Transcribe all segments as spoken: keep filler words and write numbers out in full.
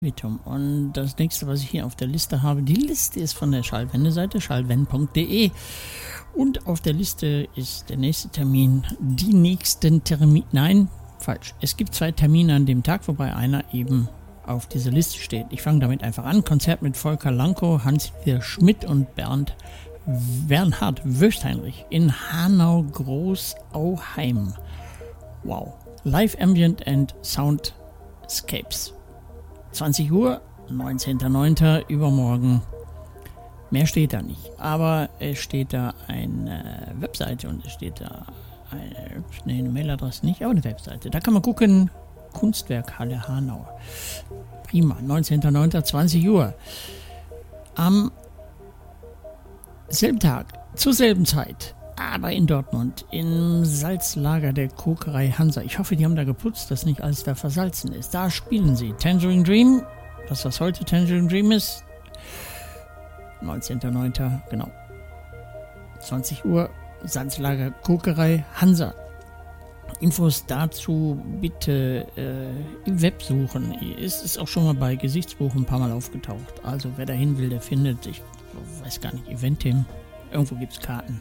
Und das nächste, was ich hier auf der Liste habe, die Liste ist von der Schallwende-Seite schallwend punkt de. Und auf der Liste ist der nächste Termin, die nächsten Termine, nein, falsch. Es gibt zwei Termine an dem Tag, wobei einer eben auf dieser Liste steht. Ich fange damit einfach an. Konzert mit Volker Lankow, Hans-Dieter Schmidt und Bernd Bernhard Wöstheinrich in Hanau-Großauheim. Wow. Live Ambient and Soundscapes. zwanzig Uhr, neunzehnter neunter übermorgen. Mehr steht da nicht. Aber es steht da eine Webseite und es steht da eine, nee, eine Mailadresse nicht, aber eine Webseite. Da kann man gucken. Kunstwerkhalle Hanau. Prima. neunzehnter neunter, zwanzig Uhr. Am selben Tag, zur selben Zeit, aber in Dortmund, im Salzlager der Kokerei Hansa. Ich hoffe, die haben da geputzt, dass nicht alles da versalzen ist. Da spielen sie Tangerine Dream, das was heute Tangerine Dream ist. neunzehnter neunter, genau. zwanzig Uhr, Salzlager Kokerei Hansa. Infos dazu bitte äh, im Web suchen. Es ist auch schon mal bei Gesichtsbuch ein paar Mal aufgetaucht. Also wer dahin will, der findet, ich weiß gar nicht, Eventim, irgendwo gibt es Karten.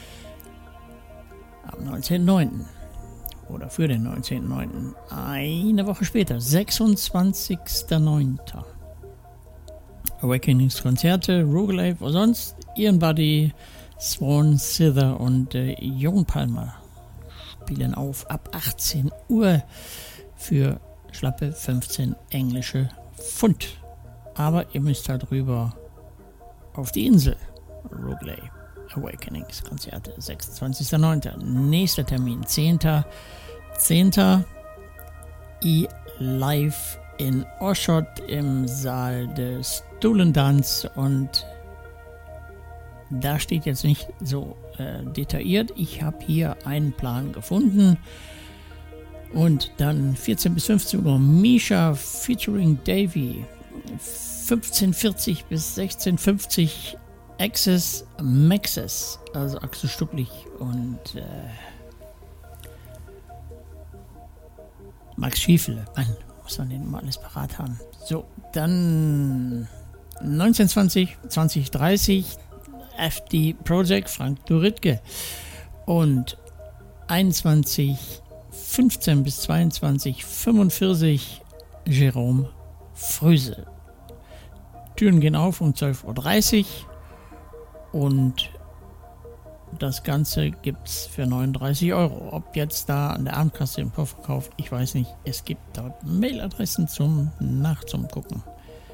Am neunzehnten neunten oder für den neunzehnten neunten Eine Woche später, sechsundzwanzigster neunter Awakenings-Konzerte, Roguelite, wo sonst? Ian Buddy, Swan Sither und äh, Jon Palmer spielen auf ab achtzehn Uhr für schlappe fünfzehn englische Pfund. Aber ihr müsst halt rüber auf die Insel. Roguelite Awakenings Konzerte, sechsundzwanzigster neunter Nächster Termin, zehnter zehnter I live in Oschot im Saal des Stolendanz, und da steht jetzt nicht so äh, detailliert. Ich habe hier einen Plan gefunden. Und dann vierzehn bis fünfzehn Uhr Misha featuring Davey. fünfzehn vierzig bis sechzehn fünfzig Access Maxes, also Axel Stupplich und äh, Max Schiefele. Mann, muss man den mal alles parat haben. So, dann neunzehn zwanzig, zwanzig dreißig F D Project Frank Duritke und einundzwanzig fünfzehn bis zweiundzwanzig fünfundvierzig Jerome Fröse. Türen gehen auf um zwölf Uhr dreißig und das Ganze gibt es für neununddreißig Euro. Ob jetzt da an der Abendkasse im Vorverkauf, ich weiß nicht. Es gibt dort Mailadressen zum Nach zum Gucken.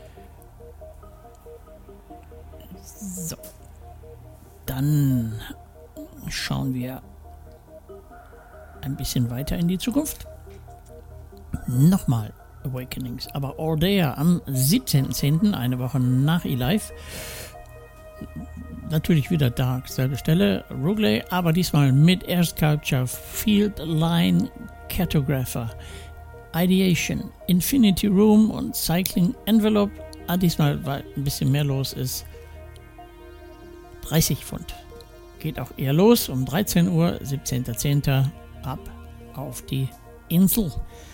So. Dann schauen wir ein bisschen weiter in die Zukunft. Nochmal Awakenings, aber Ordea am siebzehnten zehnten, eine Woche nach eLive. Natürlich wieder da, selbe Stelle, Roguelite, aber diesmal mit Air Sculpture, Field Line Cartographer, Ideation, Infinity Room und Cycling Envelope. Ah, diesmal, weil ein bisschen mehr los ist, dreißig Pfund. Geht auch eher los um dreizehn Uhr, siebzehnter zehnter ab auf die Insel.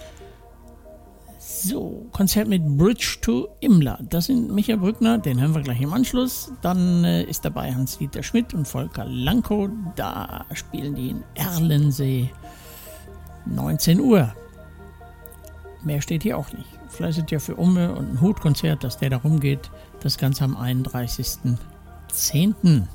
So, Konzert mit Bridge to Imla. Das sind Michael Brückner, den hören wir gleich im Anschluss. Dann äh, ist dabei Hans-Dieter Schmidt und Volker Lankow. Da spielen die in Erlensee. neunzehn Uhr. Mehr steht hier auch nicht. Vielleicht ist ja für Umme und ein Hutkonzert, dass der da rumgeht. Das Ganze am einunddreißigsten zehnten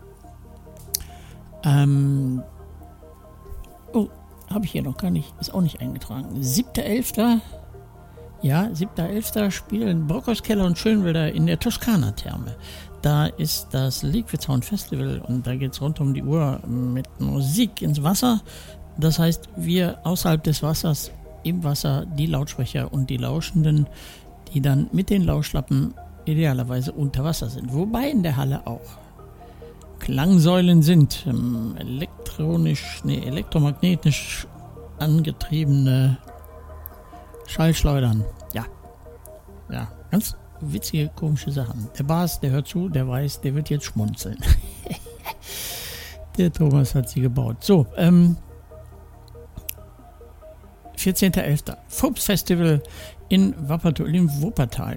Ähm. Oh, habe ich hier noch gar nicht. Ist auch nicht eingetragen. siebter elfter Ja, siebter elfter spielen Brockhauskeller und Schönwälder in der Toskana-Therme. Da ist das Liquid Sound Festival und da geht es rund um die Uhr mit Musik ins Wasser. Das heißt, wir außerhalb des Wassers, im Wasser, die Lautsprecher und die Lauschenden, die dann mit den Lauschlappen idealerweise unter Wasser sind. Wobei in der Halle auch Klangsäulen sind, ähm, elektronisch, nee, elektromagnetisch angetriebene Schallschleudern. Ja. Ja, ganz witzige, komische Sachen. Der Bas, der hört zu, der weiß, der wird jetzt schmunzeln. Der Thomas hat sie gebaut. So, ähm, vierzehnter elfter Phobes Festival in Wuppertal, in Wuppertal